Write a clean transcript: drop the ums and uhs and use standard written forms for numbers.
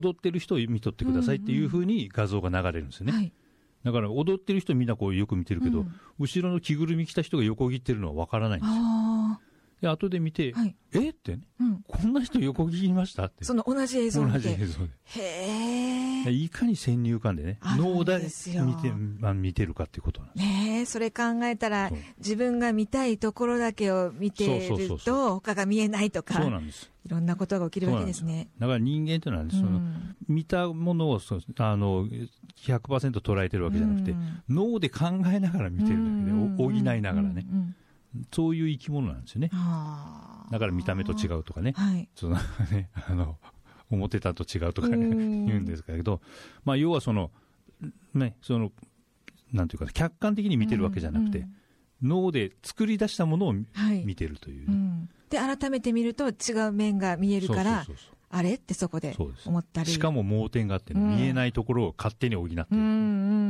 踊ってる人を見とってくださいっていうふうに画像が流れるんですよね。はい、だから踊ってる人みんなこうよく見てるけど、後ろの着ぐるみ着た人が横切ってるのは分からないんですよ。で後で見て、はい、ってね、こんな人横切りましたって。 その同じ映像で。 同じ映像で。へー。いかに先入観でね、脳で見てるかっていうことなんです。 ねえ、それ考えたら、自分が見たいところだけを見てると、他が見えないとか。 そうなんです。 いろんなことが起きるわけですね。 だから人間というのは、ね、見たものを100% 捉えてるわけじゃなくて、脳で考えながら見てるだけで、補いながらね。そういう生き物なんですよね。だから見た目と違うとかね。はい、そのね、思ってたと違うとかね、言うんですけど、まあ、要はね、なんていうか、客観的に見てるわけじゃなくて、脳で作り出したものを見てるという、ね。 で、改めて見ると違う面が見えるから、あれってそこで思ったり。 しかも盲点があって、ね、見えないところを勝手に補ってる。